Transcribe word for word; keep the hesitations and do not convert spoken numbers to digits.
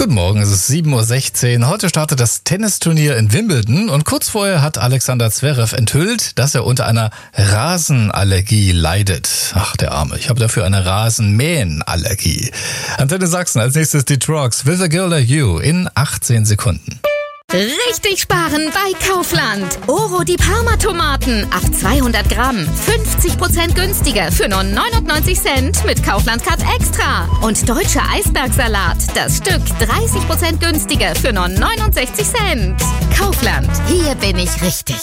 Guten Morgen, es ist sieben Uhr sechzehn. Heute startet das Tennisturnier in Wimbledon und kurz vorher hat Alexander Zverev enthüllt, dass er unter einer Rasenallergie leidet. Ach, der Arme. Ich habe dafür eine Rasenmähenallergie. Antenne Sachsen, als nächstes die Trucks With a Girl Like You in achtzehn Sekunden. Richtig sparen bei Kaufland. Oro die Parma-Tomaten ab zweihundert Gramm. fünfzig Prozent günstiger für nur neunundneunzig Cent mit Kaufland Card Extra. Und deutscher Eisbergsalat. Das Stück dreißig Prozent günstiger für nur neunundsechzig Cent. Kaufland. Hier bin ich richtig.